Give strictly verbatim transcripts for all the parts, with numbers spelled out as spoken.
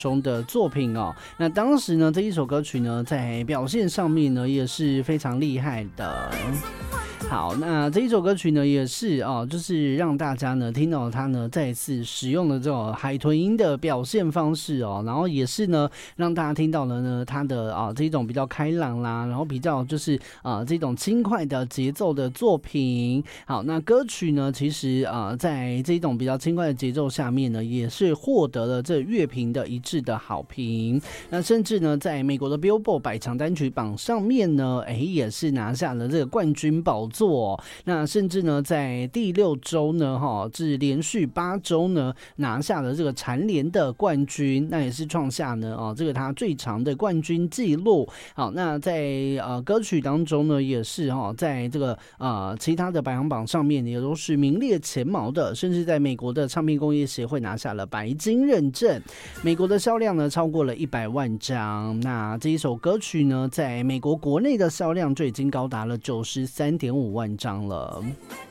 中的作品哦。那当时呢，这一首歌曲呢，在表现上面呢，也是非常厉害的。好，那这一首歌曲呢，也是哦，就是让大家呢听到它呢再次使用的这种海豚音的表现方式哦，然后也是呢让大家听到了呢它的啊这种比较开朗啦，然后比较就是啊这种轻快的节奏的作品。好，那歌曲呢，其实啊在这种比较轻快的节奏下面呢，也是获得了这乐评的一致的好评。那甚至呢，在美国的 Billboard 百强单曲榜上面呢，哎也是拿下了这个冠军宝座。那甚至呢，在第六周呢，哈，至连续八周呢，拿下了这个蝉联的冠军，那也是创下呢，哦，这个他最长的冠军纪录。好，那在呃歌曲当中呢，也是哈，在这个呃其他的排行榜上面也都是名列前茅的，甚至在美国的唱片工业协会拿下了白金认证。美国的销量呢，超过了一百万张。那这一首歌曲呢，在美国国内的销量就已经高达了九十三点五万张了。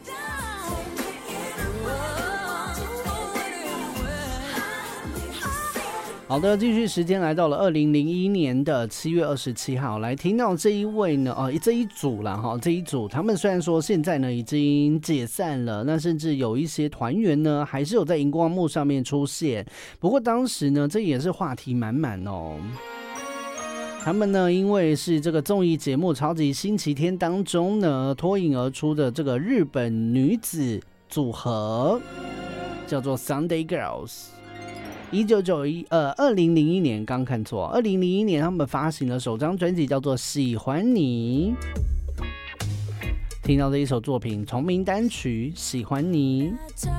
好的，继续时间来到了二零零一年的七月二十七号，来听到这一位呢，哦，这一组啦哈，这一组他们虽然说现在呢已经解散了，那甚至有一些团员呢还是有在荧光幕上面出现，不过当时呢这也是话题满满哦。他们呢，因为是这个综艺节目《超级星期天》当中呢脱颖而出的这个日本女子组合，叫做 Sunday Girls。一九九一呃，二零零一年刚看错，二零零一年他们发行了首张专辑，叫做《喜欢你》。听到的一首作品同名单曲《喜欢你》。